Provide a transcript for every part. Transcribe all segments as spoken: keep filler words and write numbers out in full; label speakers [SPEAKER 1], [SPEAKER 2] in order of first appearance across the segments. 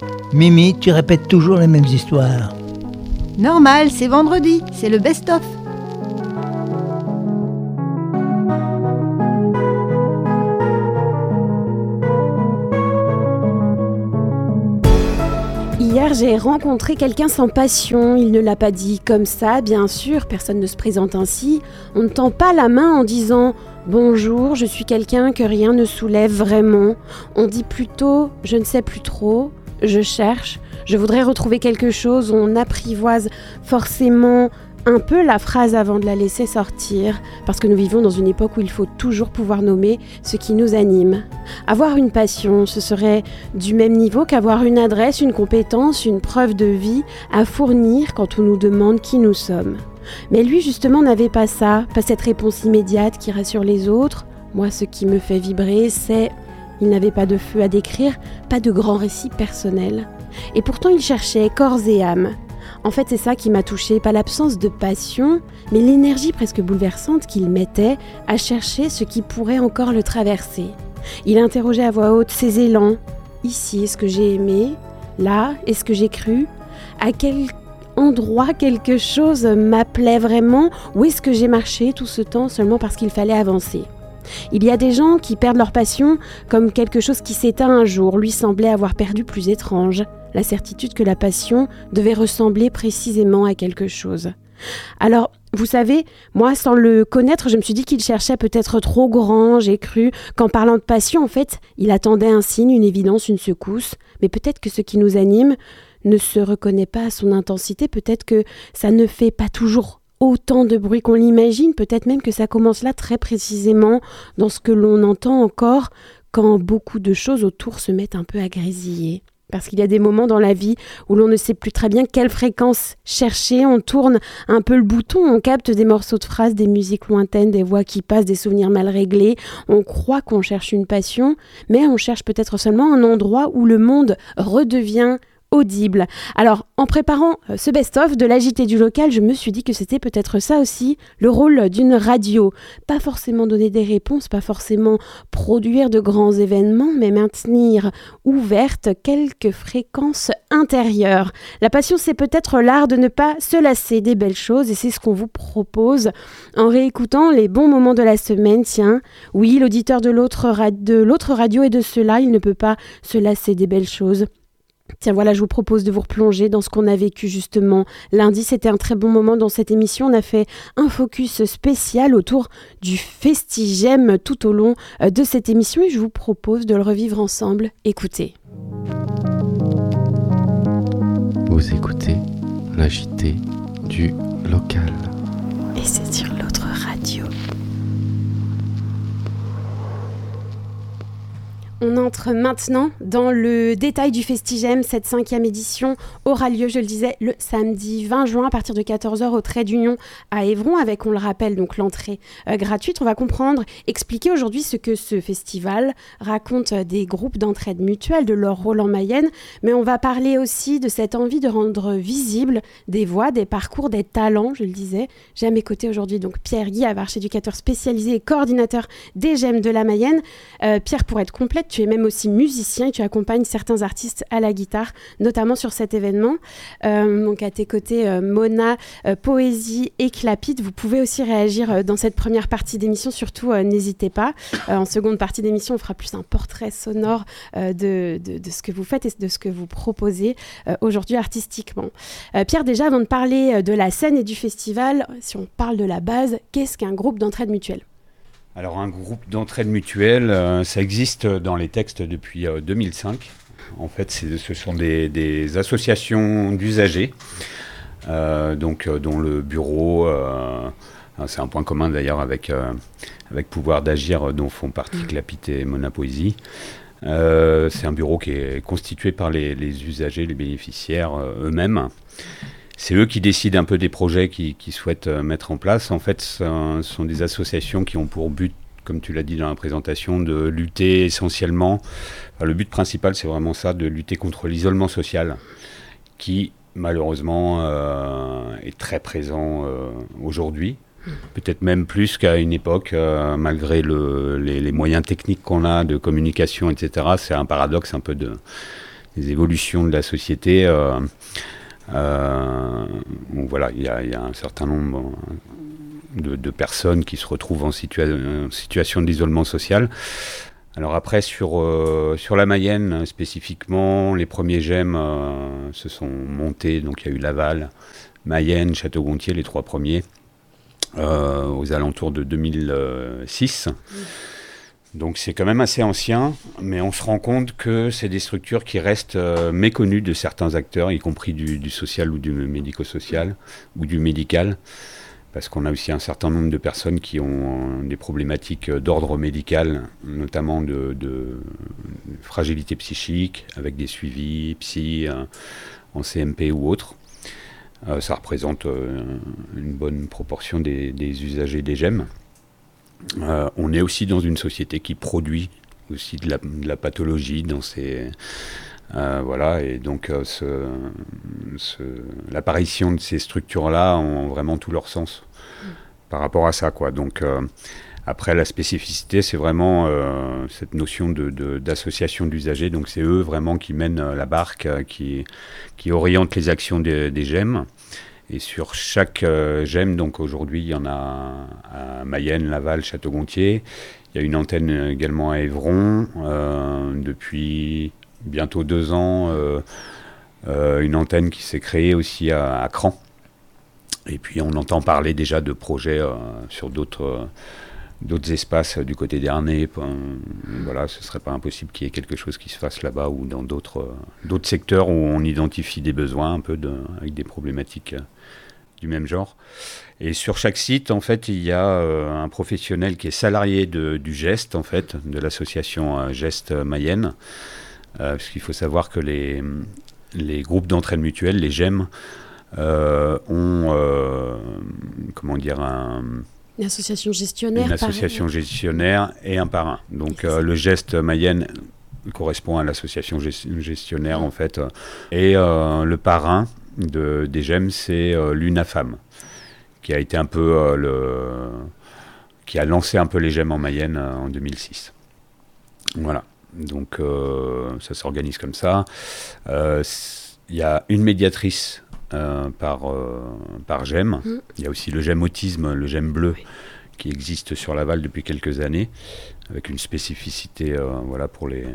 [SPEAKER 1] Mimi, tu répètes toujours les mêmes histoires.
[SPEAKER 2] Normal, c'est vendredi, c'est le best-of.
[SPEAKER 3] Hier, j'ai rencontré quelqu'un sans passion. Il ne l'a pas dit comme ça, bien sûr, personne ne se présente ainsi. On ne tend pas la main en disant « Bonjour, je suis quelqu'un que rien ne soulève vraiment ». On dit plutôt « Je ne sais plus trop, je cherche, je voudrais retrouver quelque chose ». On apprivoise forcément un peu la phrase avant de la laisser sortir, parce que nous vivons dans une époque où il faut toujours pouvoir nommer ce qui nous anime. Avoir une passion, ce serait du même niveau qu'avoir une adresse, une compétence, une preuve de vie à fournir quand on nous demande qui nous sommes. Mais lui, justement, n'avait pas ça, pas cette réponse immédiate qui rassure les autres. Moi, ce qui me fait vibrer, c'est... Il n'avait pas de feu à décrire, pas de grand récit personnel. Et pourtant, il cherchait corps et âme. En fait, c'est ça qui m'a touchée, pas l'absence de passion, mais l'énergie presque bouleversante qu'il mettait à chercher ce qui pourrait encore le traverser. Il interrogeait à voix haute ses élans. Ici, est-ce que j'ai aimé ? Là, est-ce que j'ai cru ? À quel endroit quelque chose m'appelait vraiment ? Ou est-ce que j'ai marché tout ce temps seulement parce qu'il fallait avancer ? Il y a des gens qui perdent leur passion comme quelque chose qui s'éteint un jour, lui semblait avoir perdu plus étrange, la certitude que la passion devait ressembler précisément à quelque chose. Alors, vous savez, moi, sans le connaître, je me suis dit qu'il cherchait peut-être trop grand, j'ai cru qu'en parlant de passion, en fait, il attendait un signe, une évidence, une secousse, mais peut-être que ce qui nous anime ne se reconnaît pas à son intensité, peut-être que ça ne fait pas toujours autant de bruit qu'on l'imagine, peut-être même que ça commence là très précisément dans ce que l'on entend encore quand beaucoup de choses autour se mettent un peu à grésiller. Parce qu'il y a des moments dans la vie où l'on ne sait plus très bien quelle fréquence chercher, on tourne un peu le bouton, on capte des morceaux de phrases, des musiques lointaines, des voix qui passent, des souvenirs mal réglés, on croit qu'on cherche une passion, mais on cherche peut-être seulement un endroit où le monde redevient audible. Alors, en préparant ce best-of de l'A J T du local, je me suis dit que c'était peut-être ça aussi, le rôle d'une radio. Pas forcément donner des réponses, pas forcément produire de grands événements, mais maintenir ouvertes quelques fréquences intérieures. La passion, c'est peut-être l'art de ne pas se lasser des belles choses, et c'est ce qu'on vous propose en réécoutant les bons moments de la semaine. Tiens, oui, l'auditeur de l'autre, ra- de l'autre radio est de cela, il ne peut pas se lasser des belles choses. Tiens, voilà, je vous propose de vous replonger dans ce qu'on a vécu justement lundi. C'était un très bon moment dans cette émission. On a fait un focus spécial autour du Festigem tout au long de cette émission et je vous propose de le revivre ensemble. Écoutez.
[SPEAKER 4] Vous écoutez l'A J T du local.
[SPEAKER 3] Et c'est sur l'autre radio. On entre maintenant dans le détail du Festigem. Cette cinquième édition aura lieu, je le disais, le samedi vingt juin à partir de quatorze heures au Trait d'Union à Évron avec, on le rappelle, donc l'entrée euh, gratuite. On va comprendre, expliquer aujourd'hui ce que ce festival raconte des groupes d'entraide mutuelle, de leur rôle en Mayenne, mais on va parler aussi de cette envie de rendre visibles des voix, des parcours, des talents, je le disais. J'ai à mes côtés aujourd'hui donc Pierre Guyavarche, éducateur spécialisé et coordinateur des Gemmes de la Mayenne. Euh, Pierre, pour être complète, tu es même aussi musicien et tu accompagnes certains artistes à la guitare, notamment sur cet événement. Euh, donc à tes côtés, euh, Mona, euh, Poésie et Clapide. Vous pouvez aussi réagir euh, dans cette première partie d'émission, surtout euh, n'hésitez pas. Euh, en seconde partie d'émission, on fera plus un portrait sonore euh, de, de, de ce que vous faites et de ce que vous proposez euh, aujourd'hui artistiquement. Euh, Pierre, déjà avant de parler euh, de la scène et du festival, si on parle de la base, qu'est-ce qu'un groupe d'entraide mutuelle ?
[SPEAKER 5] Alors un groupe d'entraide mutuelle, euh, ça existe dans les textes depuis euh, deux mille cinq. En fait, c'est, ce sont des, des associations d'usagers, euh, donc, euh, dont le bureau, euh, c'est un point commun d'ailleurs avec, euh, avec Pouvoir d'Agir, dont font partie mmh. Clapide et Mona Poésie. Euh, c'est un bureau qui est constitué par les, les usagers, les bénéficiaires euh, eux-mêmes. C'est eux qui décident un peu des projets qu'ils, qu'ils souhaitent euh, mettre en place. En fait, ce sont des associations qui ont pour but, comme tu l'as dit dans la présentation, de lutter essentiellement. Enfin, le but principal, c'est vraiment ça, de lutter contre l'isolement social, qui malheureusement euh, est très présent euh, aujourd'hui. Peut-être même plus qu'à une époque, euh, malgré le, les, les moyens techniques qu'on a de communication, et cetera. C'est un paradoxe un peu de... les évolutions de la société, euh, euh, bon, voilà, il y, y a un certain nombre de, de personnes qui se retrouvent en, situa- en situation d'isolement social. Alors après, sur, euh, sur la Mayenne spécifiquement, les premiers GEM euh, se sont montés, donc il y a eu Laval, Mayenne, Château-Gontier, les trois premiers, euh, aux alentours de deux mille six. Mmh. Donc c'est quand même assez ancien, mais on se rend compte que c'est des structures qui restent euh, méconnues de certains acteurs, y compris du, du social ou du médico-social ou du médical. Parce qu'on a aussi un certain nombre de personnes qui ont des problématiques d'ordre médical, notamment de, de fragilité psychique, avec des suivis psy, euh, en C M P ou autres. Euh, ça représente euh, une bonne proportion des, des usagers des GEM. Euh, on est aussi dans une société qui produit aussi de la, de la pathologie dans ces... Euh, voilà, et donc euh, ce, ce, l'apparition de ces structures-là ont vraiment tout leur sens mmh. par rapport à ça, quoi. Donc euh, après, la spécificité, c'est vraiment euh, cette notion de, de, d'association d'usagers. Donc c'est eux vraiment qui mènent euh, la barque, euh, qui, qui orientent les actions des, des GEM. Et sur chaque euh, GEM, donc aujourd'hui, il y en a à Mayenne, Laval, Château-Gontier. Il y a une antenne également à Évron euh, depuis... bientôt deux ans, euh, euh, une antenne qui s'est créée aussi à, à Cran. Et puis on entend parler déjà de projets euh, sur d'autres, euh, d'autres espaces du côté d'Ernée. Euh, voilà, ce ne serait pas impossible qu'il y ait quelque chose qui se fasse là-bas ou dans d'autres, euh, d'autres secteurs où on identifie des besoins un peu de, avec des problématiques euh, du même genre. Et sur chaque site, en fait, il y a euh, un professionnel qui est salarié de, du GEST, en fait, de l'association euh, GEST Mayenne. Euh, parce qu'il faut savoir que les, les groupes d'entraide mutuelle, les GEM, euh, ont euh, comment dire, un,
[SPEAKER 3] une association gestionnaire,
[SPEAKER 5] une association
[SPEAKER 3] pareil.
[SPEAKER 5] gestionnaire et un parrain. Donc euh, le GEST Mayenne correspond à l'association gestionnaire en fait, et euh, le parrain de, des GEM, c'est euh, l'UNAFAM, qui a été un peu euh, le, qui a lancé un peu les GEM en Mayenne euh, en deux mille six. Voilà. Donc euh, ça s'organise comme ça. Il euh, y a une médiatrice euh, par, euh, par GEM. Il mmh. y a aussi le GEM Autisme, le GEM Bleu, oui. qui existe sur Laval depuis quelques années, avec une spécificité euh, voilà, pour les,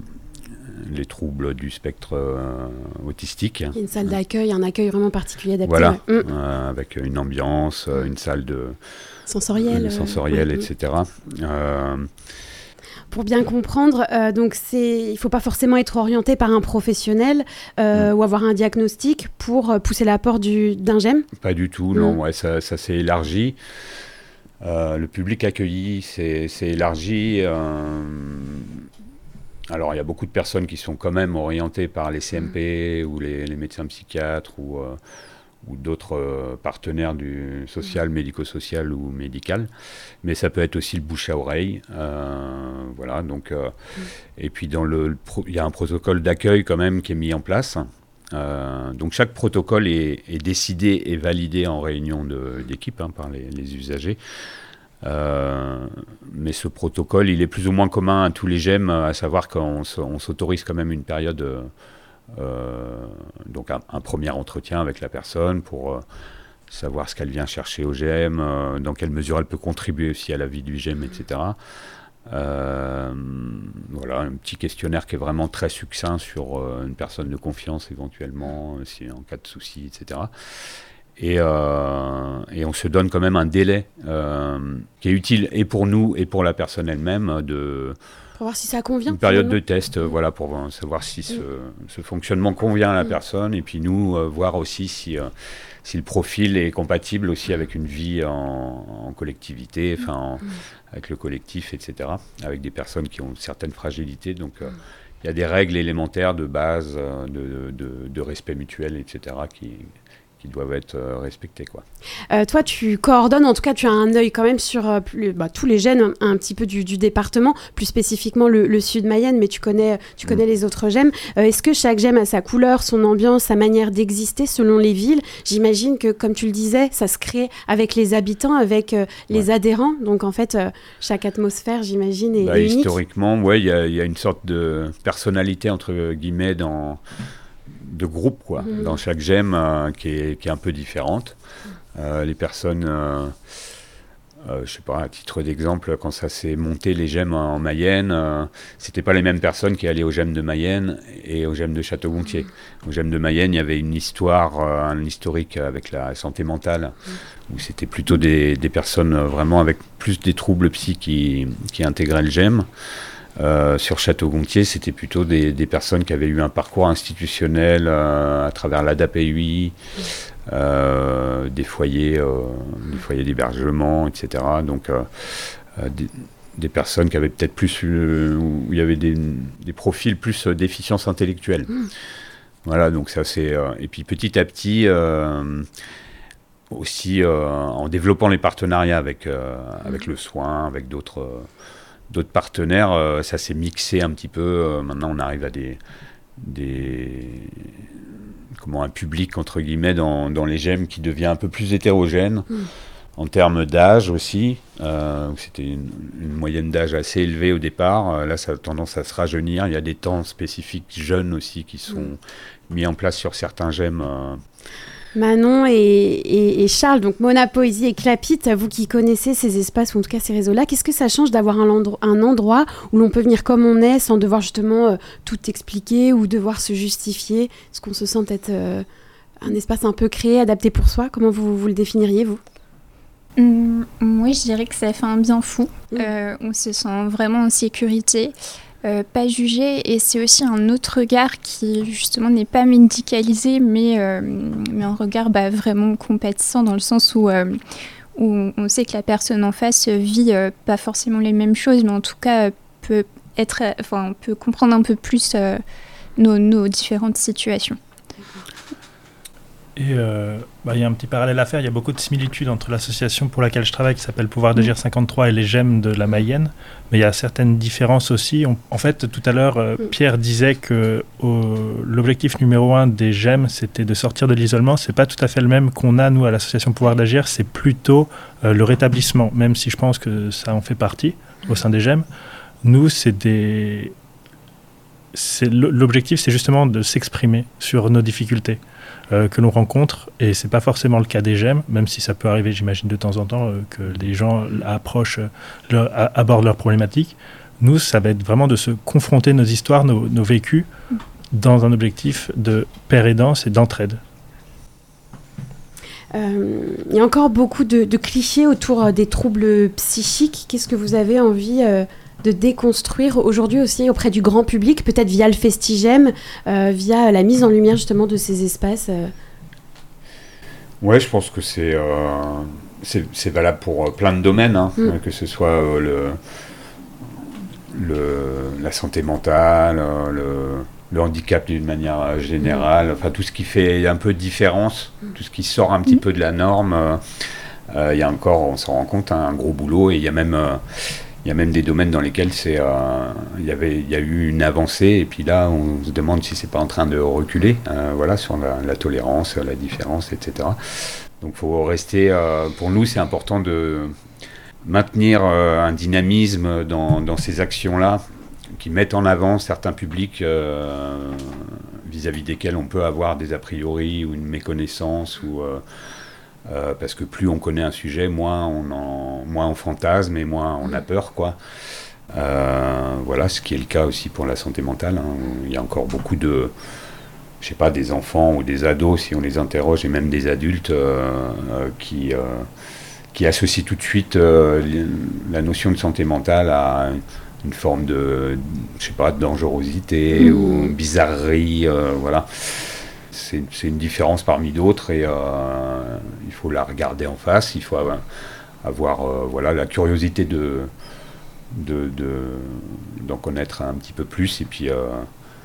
[SPEAKER 5] les troubles du spectre euh, autistique.
[SPEAKER 3] Il y a une salle d'accueil, un accueil vraiment particulier adapté.
[SPEAKER 5] Voilà,
[SPEAKER 3] ouais. mmh.
[SPEAKER 5] euh, avec une ambiance, une salle de...
[SPEAKER 3] Sensorielle.
[SPEAKER 5] Euh, sensorielle, euh, et cetera. Euh,
[SPEAKER 3] Pour bien comprendre, euh, donc c'est, il ne faut pas forcément être orienté par un professionnel euh, mmh. ou avoir un diagnostic pour euh, pousser l'apport du, d'un GEM.
[SPEAKER 5] Pas du tout, mmh. non, ouais, ça, ça s'est élargi. Euh, le public accueilli s'est, s'est élargi. Euh, alors, il y a beaucoup de personnes qui sont quand même orientées par les C M P mmh. ou les, les médecins psychiatres ou... Euh, ou d'autres euh, partenaires du social, médico-social ou médical. Mais ça peut être aussi le bouche à oreille. Euh, voilà, donc, euh, mmh. Et puis, dans le, il y a un protocole d'accueil quand même qui est mis en place. Euh, donc, chaque protocole est, est décidé et validé en réunion de, d'équipe hein, par les, les usagers. Euh, mais ce protocole, il est plus ou moins commun à tous les GEM, à savoir qu'on on s'autorise quand même une période... Euh, Euh, donc un, un premier entretien avec la personne pour euh, savoir ce qu'elle vient chercher au GEM, euh, dans quelle mesure elle peut contribuer aussi à la vie du GEM, et cetera. Euh, voilà, un petit questionnaire qui est vraiment très succinct sur euh, une personne de confiance éventuellement, euh, si, en cas de souci, et cetera. Et, euh, et on se donne quand même un délai euh, qui est utile et pour nous et pour la personne elle-même de...
[SPEAKER 3] Pour voir si ça convient.
[SPEAKER 5] Une période de test, euh, voilà, pour euh, savoir si ce, ce fonctionnement convient à la mmh. personne, et puis nous, euh, voir aussi si, euh, si le profil est compatible aussi avec une vie en, en collectivité, enfin, en, mmh. avec le collectif, et cetera, avec des personnes qui ont certaines fragilités. Donc, il euh, y a des règles élémentaires de base, euh, de, de, de respect mutuel, et cetera, qui, qui doivent être euh, respectés, quoi.
[SPEAKER 3] Euh, toi, tu coordonnes, en tout cas, tu as un œil quand même sur euh, plus, bah, tous les gèmes un, un petit peu du, du département, plus spécifiquement le, le sud Mayenne, mais tu connais, tu connais mmh. les autres gèmes. Euh, est-ce que chaque gème a sa couleur, son ambiance, sa manière d'exister selon les villes ? J'imagine que, comme tu le disais, ça se crée avec les habitants, avec euh, les ouais. adhérents. Donc, en fait, euh, chaque atmosphère, j'imagine, est,
[SPEAKER 5] bah,
[SPEAKER 3] est unique.
[SPEAKER 5] Historiquement, ouais, il y, y a une sorte de personnalité, entre guillemets, dans... de groupe, quoi, mmh. dans chaque gemme euh, qui, est, qui est un peu différente. Euh, les personnes, euh, euh, je sais pas, à titre d'exemple, quand ça s'est monté les gemmes en Mayenne, euh, c'était pas les mêmes personnes qui allaient aux gemmes de Mayenne et aux gemmes de Château-Gontier. Mmh. Aux gemmes de Mayenne, il y avait une histoire, euh, un historique avec la santé mentale, mmh. où c'était plutôt des, des personnes vraiment avec plus des troubles psy qui, qui intégraient le gemme. Euh, sur Château-Gontier, c'était plutôt des, des personnes qui avaient eu un parcours institutionnel euh, à travers l'A D A P U I, euh, des foyers, euh, des foyers d'hébergement, et cetera. Donc, euh, euh, des, des personnes qui avaient peut-être plus, euh, où il y avait des, des profils plus euh, déficience intellectuelle. Mmh. Voilà, donc ça c'est. Euh, et puis petit à petit, euh, aussi euh, en développant les partenariats avec, euh, avec le soin, avec d'autres. Euh, D'autres partenaires, euh, ça s'est mixé un petit peu. Euh, maintenant, on arrive à des, des comment un public entre guillemets dans, dans les gemmes qui devient un peu plus hétérogène mmh. en termes d'âge aussi. Euh, c'était une, une moyenne d'âge assez élevée au départ. Euh, là, ça a tendance à se rajeunir. Il y a des temps spécifiques jeunes aussi qui sont mmh. mis en place sur certains gemmes. Euh,
[SPEAKER 3] Manon et, et, et Charles, donc Mona Poésie et Clapit, vous qui connaissez ces espaces ou en tout cas ces réseaux-là, qu'est-ce que ça change d'avoir un, endro- un endroit où l'on peut venir comme on est sans devoir justement euh, tout expliquer ou devoir se justifier ? Est-ce qu'on se sent peut-être euh, un espace un peu créé, adapté pour soi ? Comment vous, vous le définiriez, vous ?
[SPEAKER 6] Mmh, moi, je dirais que ça fait un bien fou. Mmh. Euh, on se sent vraiment en sécurité. Euh, pas jugé, et c'est aussi un autre regard qui justement n'est pas médicalisé mais, euh, mais un regard bah, vraiment compatissant dans le sens où, euh, où on sait que la personne en face vit euh, pas forcément les mêmes choses mais en tout cas peut, être, enfin, peut comprendre un peu plus euh, nos, nos différentes situations.
[SPEAKER 7] Et euh, bah, y a un petit parallèle à faire, il y a beaucoup de similitudes entre l'association pour laquelle je travaille qui s'appelle Pouvoir d'agir cinquante-trois et les gemmes de la Mayenne, mais il y a certaines différences aussi. On, en fait, tout à l'heure, euh, Pierre disait que au, l'objectif numéro un des gemmes, c'était de sortir de l'isolement. C'est pas tout à fait le même qu'on a, nous, à l'association Pouvoir d'agir, c'est plutôt euh, le rétablissement, même si je pense que ça en fait partie au sein des gemmes. Nous, c'est des... C'est, l'objectif, c'est justement de s'exprimer sur nos difficultés. Euh, que l'on rencontre, et c'est pas forcément le cas des gemmes, même si ça peut arriver, j'imagine, de temps en temps, euh, que les gens approchent, euh, leur, a, abordent leurs problématiques. Nous, ça va être vraiment de se confronter nos histoires, nos, nos vécus, dans un objectif de paire aidance et d'entraide.
[SPEAKER 3] Euh, il y a encore beaucoup de, de clichés autour des troubles psychiques. Qu'est-ce que vous avez envie euh, de déconstruire aujourd'hui aussi auprès du grand public, peut-être via le Festigem, euh, via la mise en lumière justement de ces espaces euh.
[SPEAKER 5] Ouais, je pense que c'est, euh, c'est, c'est valable pour euh, plein de domaines, hein, mm. que ce soit euh, le, le, la santé mentale, euh, le, le handicap d'une manière générale, mm. enfin tout ce qui fait un peu différence, mm. tout ce qui sort un petit mm. peu de la norme. Il euh, euh, y a encore, on s'en rend compte, hein, un gros boulot, et il y a même... Euh, Il y a même des domaines dans lesquels c'est, euh, y avait, y a eu une avancée, et puis là, on se demande si c'est pas en train de reculer, euh, voilà, sur la, la tolérance, la différence, et cetera. Donc, il faut rester. Euh, pour nous, c'est important de maintenir euh, un dynamisme dans, dans ces actions-là, qui mettent en avant certains publics euh, vis-à-vis desquels on peut avoir des a priori ou une méconnaissance ou euh, Euh, parce que plus on connaît un sujet, moins on, en, moins on fantasme et moins on a peur, quoi. Euh, voilà, ce qui est le cas aussi pour la santé mentale, hein, où il y a encore beaucoup de, je sais pas, des enfants ou des ados, si on les interroge, et même des adultes euh, euh, qui, euh, qui associent tout de suite euh, la notion de santé mentale à une forme de, je sais pas, de dangerosité mmh. ou bizarrerie, euh, voilà. C'est, c'est une différence parmi d'autres, et euh, il faut la regarder en face, il faut avoir, avoir euh, voilà, la curiosité de, de, de, d'en connaître un petit peu plus, et puis, euh,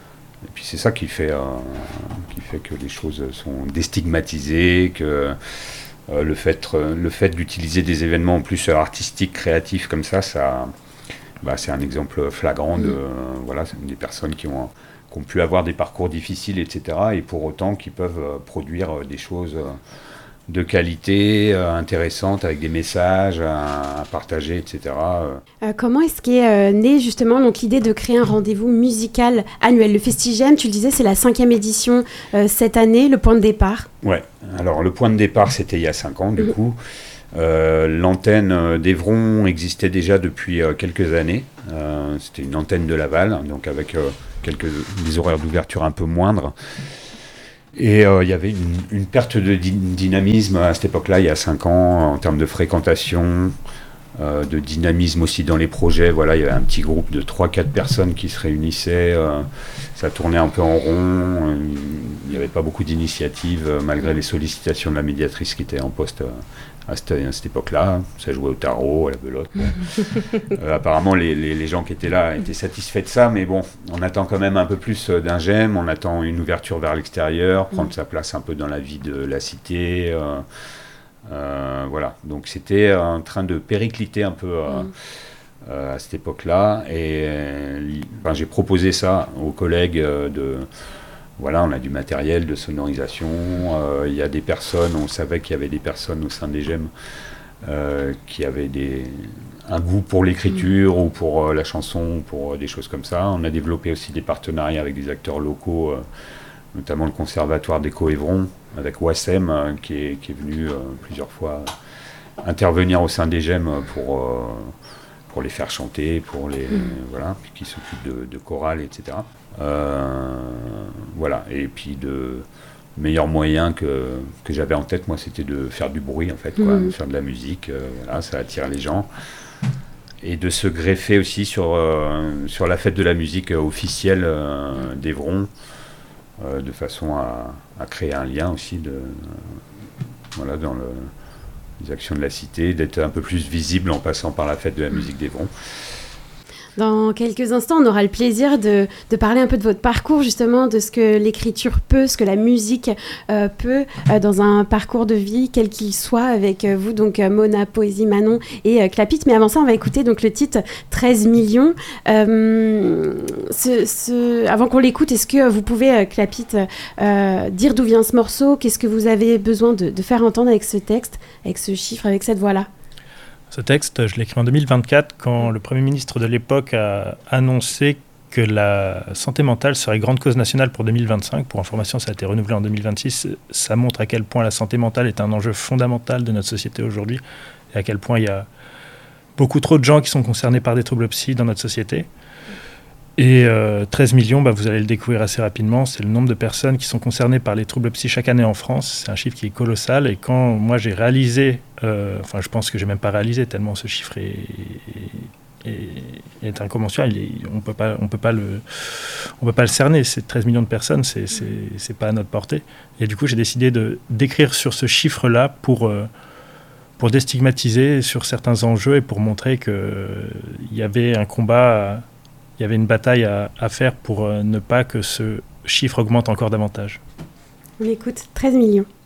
[SPEAKER 5] Et puis c'est ça qui fait, euh, qui fait que les choses sont déstigmatisées, que euh, le fait, euh, le fait d'utiliser des événements en plus artistiques, créatifs comme ça, ça bah, c'est un exemple flagrant de euh, voilà, des personnes qui ont, qui ont pu avoir des parcours difficiles, et cetera. Et pour autant qui peuvent euh, produire euh, des choses euh, de qualité, euh, intéressantes, avec des messages à, à partager, et cetera.
[SPEAKER 3] Euh, comment est-ce qu'est euh, née justement donc, l'idée de créer un rendez-vous musical annuel ? Le Festigem, tu le disais, c'est la cinquième édition euh, cette année, le point de départ.
[SPEAKER 5] Ouais, alors le point de départ, c'était il y a cinq ans, du mmh. coup. Euh, l'antenne d'Evron existait déjà depuis euh, quelques années. Euh, c'était une antenne de Laval, donc avec euh, quelques, des horaires d'ouverture un peu moindres. Et il euh, y avait une, une perte de dy- dynamisme à cette époque-là, il y a cinq ans, en termes de fréquentation, euh, de dynamisme aussi dans les projets. Voilà, il y avait un petit groupe de trois quatre personnes qui se réunissaient, euh, ça tournait un peu en rond, il euh, n'y avait pas beaucoup d'initiatives, euh, malgré les sollicitations de la médiatrice qui était en poste euh, à, cette, à cette époque-là. Ça jouait au tarot, à la belote. Bon. euh, apparemment, les, les, les gens qui étaient là étaient satisfaits de ça, mais bon, on attend quand même un peu plus d'un gemme, on attend une ouverture vers l'extérieur, prendre mmh. sa place un peu dans la vie de la cité. Euh, euh, voilà, donc c'était en train de péricliter un peu euh, mmh. euh, à cette époque-là. Et euh, ben, j'ai proposé ça aux collègues euh, de... Voilà, on a du matériel de sonorisation, il euh, y a des personnes, on savait qu'il y avait des personnes au sein des gemmes euh, qui avaient des, un goût pour l'écriture mmh. ou pour euh, la chanson, pour euh, des choses comme ça. On a développé aussi des partenariats avec des acteurs locaux, euh, notamment le Conservatoire d'Éco-Évron, avec Wassem, euh, qui, est, qui est venu euh, plusieurs fois intervenir au sein des gemmes pour, euh, pour les faire chanter, pour les, mmh. voilà, qui s'occupent de, de chorale, et cetera. Euh, voilà, et puis de meilleurs moyens que, que j'avais en tête, moi, c'était de faire du bruit, en fait, quoi, mmh. de faire de la musique, euh, voilà, ça attire les gens. Et de se greffer aussi sur, euh, sur la fête de la musique euh, officielle euh, d'Evron, euh, de façon à, à créer un lien aussi de, euh, voilà, dans le, les actions de la cité, d'être un peu plus visible en passant par la fête de la musique d'Evron.
[SPEAKER 3] Dans quelques instants, on aura le plaisir de, de parler un peu de votre parcours, justement, de ce que l'écriture peut, ce que la musique euh, peut euh, dans un parcours de vie, quel qu'il soit, avec euh, vous, donc euh, Mona, Poésie, Manon et euh, Clapit. Mais avant ça, on va écouter donc, le titre treize millions. Euh, ce, ce, avant qu'on l'écoute, est-ce que vous pouvez, euh, Clapit, euh, dire d'où vient ce morceau ? Qu'est-ce que vous avez besoin de, de faire entendre avec ce texte, avec ce chiffre, avec cette voix-là ?
[SPEAKER 7] Ce texte, je l'ai écrit en deux mille vingt-quatre quand le Premier ministre de l'époque a annoncé que la santé mentale serait grande cause nationale pour deux mille vingt-cinq. Pour information, ça a été renouvelé en deux mille vingt-six. Ça montre à quel point la santé mentale est un enjeu fondamental de notre société aujourd'hui et à quel point il y a beaucoup trop de gens qui sont concernés par des troubles psy dans notre société. Et euh, treize millions, bah, vous allez le découvrir assez rapidement, c'est le nombre de personnes qui sont concernées par les troubles psy chaque année en France. C'est un chiffre qui est colossal. Et quand moi j'ai réalisé, euh, enfin je pense que j'ai même pas réalisé tellement ce chiffre est, est, est incommensurable, il est, on peut pas, on peut pas le, on peut pas le cerner. C'est treize millions de personnes, c'est, c'est, c'est pas à notre portée. Et du coup j'ai décidé de d'écrire sur ce chiffre-là pour euh, pour déstigmatiser sur certains enjeux et pour montrer que euh, il y avait un combat. À, Il y avait une bataille à, à faire pour euh, ne pas que ce chiffre augmente encore davantage.
[SPEAKER 3] On écoute treize millions.